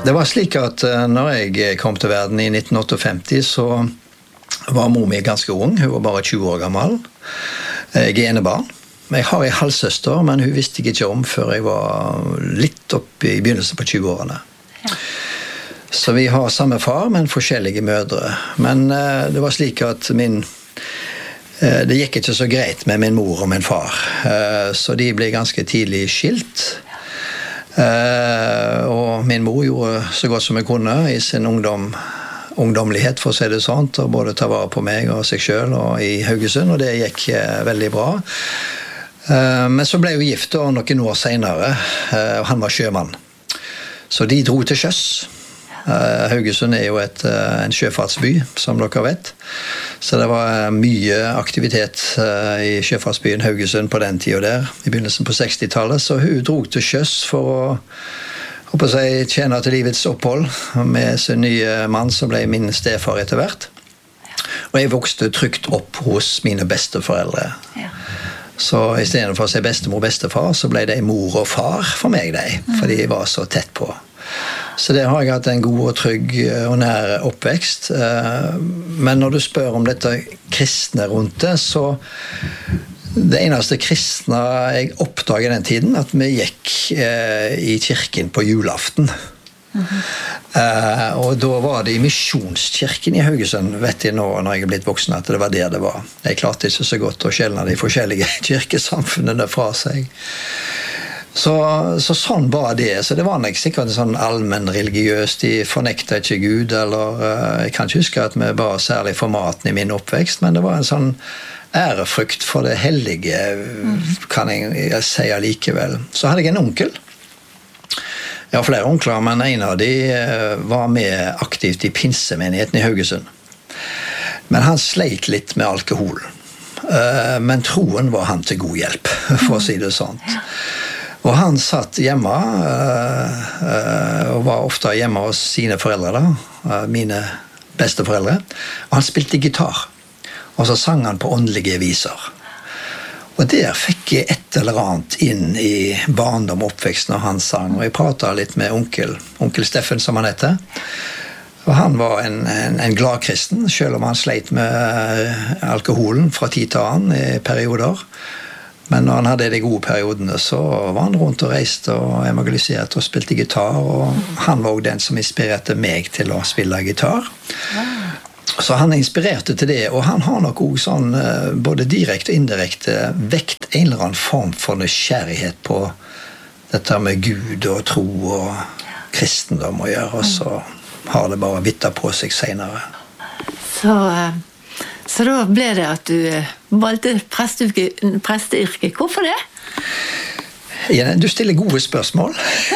Det var slik at når jeg kom til verden i 1958, så var mor mi ganske ung. Hun var bare 20 år gammel. Jeg enebarn. Jeg har en halvsøster, men hun visste jeg ikke om før jeg var litt opp i begynnelsen på 20-årene. Ja. Så vi har samme far, men forskjellige mødre. Men det var slik at det gikk ikke så greit med min mor og min far. Så de ble ganske tidlig skilt. Og min mor gjorde så godt som hun kunne i sin ungdommelighet, for å si det sånn, og både ta vare på meg og seg selv og i Haugesund, og det gikk veldig bra. Men så ble hun gift noen år senere, og han var sjømann. Så de dro til sjøs. Haugesund er jo en sjøfartsby, som dere vet. Så det var mye aktivitet i sjøfartsbyen Haugesund på den tiden der, i begynnelsen på 60-tallet. Så hun dro til sjøs for å tjene til livets opphold med sin nye mann, som ble min stefar etter hvert. Og jeg vokste trygt opp hos mine besteforeldre. Ja. Så i stedet for å si bestemor og bestefar, så ble det mor og far for meg, for de var så tett på. Så det har jeg hatt en god og trygg og nær oppvekst. Men når du spør om dette kristne rundt det, så det eneste kristne jeg oppdaget den tiden, at vi gikk i kirken på julaften. Og da var det i Misjonskirken i Haugesund, vet jeg nå når jeg er blitt voksen, at det var der det var. Jeg klarte ikke så godt å skjelne de forskjellige kirkesamfunnene fra seg. Så sånn var det. Så det var nok sikkert sånn allmenn religiøst. De fornektet ikke Gud, eller jeg kan ikke huske at vi var særlig for maten i min oppvekst, men det var en sånn ærefrykt for det hellige, kan jeg si allikevel. Så hadde jeg en onkel. Jeg har flere onkler, men en av de var med aktivt i pinsemenigheten i Haugesund. Men han sleit litt med alkohol. Men troen var han til god hjelp, for å si det sånn. Og han satt hjemme, og var ofte hjemme hos sine foreldre, mine besteforeldre, og han spilte gitar. Og så sang han på åndelige viser. Og der fikk jeg et eller annet inn i barndom og oppvekst når han sang. Og jeg pratet litt med onkel Steffen, som han heter. Og han var en glad kristen, selv om han sleit med alkoholen fra tid til annen i perioder. Men når han hadde de gode periodene, så var han rundt og reiste og evangeliserte og spilte gitar. Og han var også den som inspirerte meg til å spille gitar. Så han inspirerte til det, og han har nok også sånn, både direkte og indirekte, vekt en eller annen form for nysgjerrighet på dette med Gud og tro og kristendom å gjøre, og så har det bare vittet på seg senere. Så da ble det at du valgte presteyrket. Hvorfor det? Ja, du stiller gode spørsmål.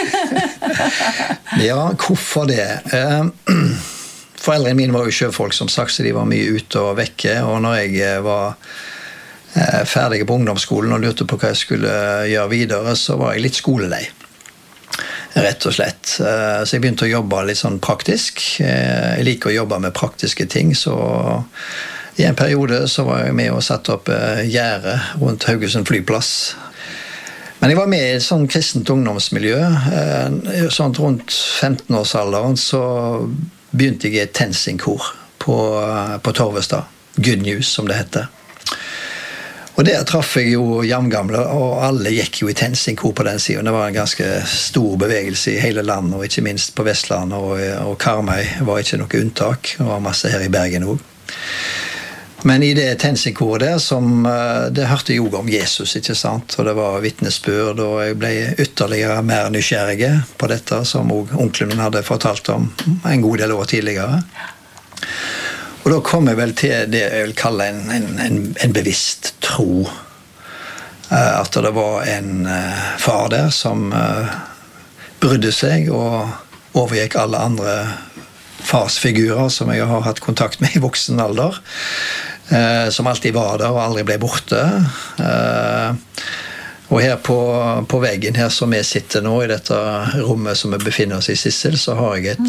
Ja, hvorfor det? Foreldrene mine var jo sjøfolk, som sagt, så de var mye ute og vekke. Og når jeg var ferdig på ungdomsskolen og lurte på hva jeg skulle gjøre videre, så var jeg litt skolelei. Rett og slett. Så jeg begynte å jobbe litt sånn praktisk. Jeg liker å jobbe med praktiske ting, så i en periode så var jeg med og satte opp gjerde rundt Haugesund flyplass. Men jeg var med i et sånn kristent ungdomsmiljø. Sånn rundt 15-årsalderen så begynte jeg i et TenSing-kor på Torvestad. Good News, som det heter. Og der traff jeg jo jamgamle, og alle gikk jo i TenSing-kor på den siden. Det var en ganske stor bevegelse i hele landet, og ikke minst på Vestlandet, og Karmøy var ikke noe unntak. Det var masse her i Bergen også. Men i det TenSing-koret der, det hørte jeg jo om Jesus, ikke sant? Og det var vittnesbyrd, og jeg ble ytterligere mer nysgjerrig på dette, som også onkelen min hadde fortalt om en god del år tidligere. Og da kom jeg vel til det jeg vil kalle en bevisst tro. At det var en far der som brydde seg og overgikk alle andre farsfigurer som jeg har hatt kontakt med i voksen alder, som alltid var der og aldri ble borte. Og her på veggen her som jeg sitter nå i dette rommet som vi befinner oss i Sissel, så har jeg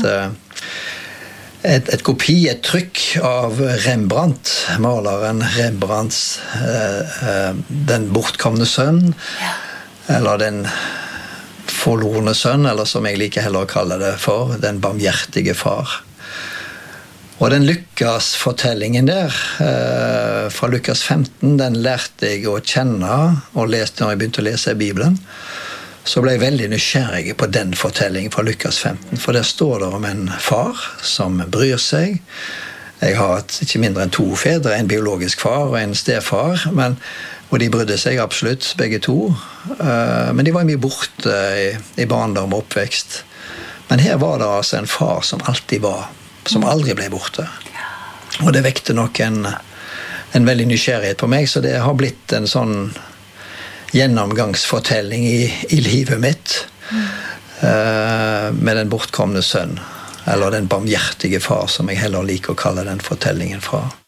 et kopi, et trykk av Rembrandt, maleren Rembrandts Den bortkomne sønn, eller den forlorne sønn, eller som jeg liker heller å kalle det for, den barmhjertige far. Og den Lukas-fortellingen der, fra Lukas 15, den lærte jeg å kjenne, og leste når jeg begynte å lese i Bibelen. Så ble jeg veldig nysgjerrig på den fortellingen fra Lukas 15, for der står det om en far som bryr seg. Jeg har hatt ikke mindre enn 2 fedre, en biologisk far og en stefar, og de brydde seg absolutt, begge to. Men de var mye borte i barndom og oppvekst. Men her var det altså en far som alltid var, som aldri ble borte. Og det vekte nok en veldig nysgjerrighet på meg, så det har blitt en sånn gjennomgangsfortelling i livet mitt med den bortkomne sønn, eller den barmhjertige far, som jeg heller liker å kalle den fortellingen fra.